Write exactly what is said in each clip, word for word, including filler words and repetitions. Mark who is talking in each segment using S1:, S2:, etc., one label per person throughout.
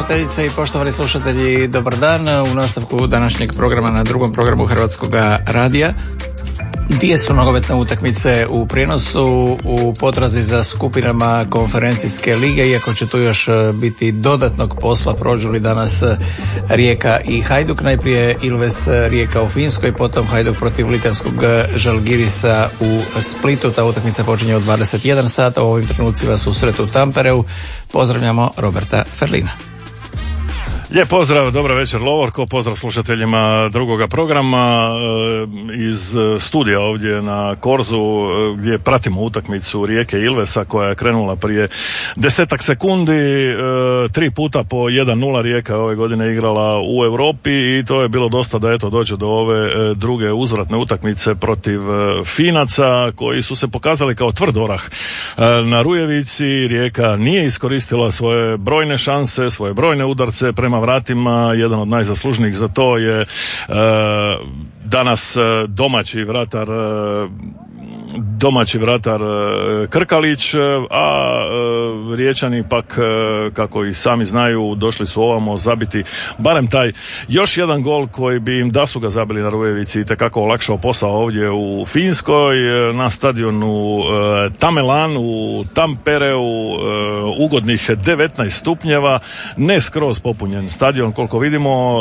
S1: slušateljice i poštovani slušatelji, dobar dan. U nastavku današnjeg programa na drugom programu Hrvatskog radija. Dvije su nogometne utakmice u prijenosu u potrazi za skupinama konferencijske lige, iako će tu još biti dodatnog posla. Prođu li danas Rijeka i Hajduk, najprije Ilves Rijeka u Finskoj, potom Hajduk protiv litavskog Žalgirisa u Splitu. Ta utakmica počinje u dvadeset jedan sata, u ovim trenucima susret u Tampereu. Pozdravljamo Roberta Ferlina.
S2: Lijep pozdrav, dobra večer Lovorko, pozdrav slušateljima drugoga programa iz studija ovdje na Korzu gdje pratimo utakmicu Rijeke i Ilvesa koja je krenula prije desetak sekundi. Tri puta po jedan nula Rijeka ove godine igrala u Europi i to je bilo dosta da eto dođe do ove druge uzvratne utakmice protiv Finaca koji su se pokazali kao tvrd orah na Rujevici. Rijeka nije iskoristila svoje brojne šanse, svoje brojne udarce prema vratima. Jedan od najzaslužnijih za to je e, danas domaći vratar e, domaći vratar Krkalić, a Riječani pak, kako i sami znaju, došli su ovamo zabiti barem taj još jedan gol koji bi im, da su ga zabili na Rujevici, itekako olakšao posao ovdje u Finskoj, na stadionu Tamelan u Tampereu, ugodnih devetnaest stupnjeva, ne skroz popunjen stadion koliko vidimo,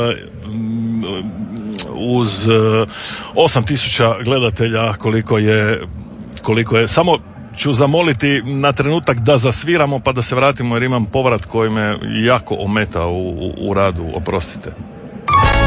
S2: uz osam tisuća gledatelja koliko je, koliko je. Samo ću zamoliti na trenutak da zasviramo pa da se vratimo jer imam povrat koji me jako ometa u, u, u radu, oprostite.